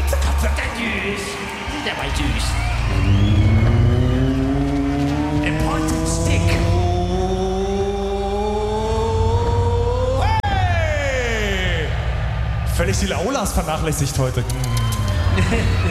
Süß. Der war süß. Important Stick. Hey! Völlig die Laulas vernachlässigt heute.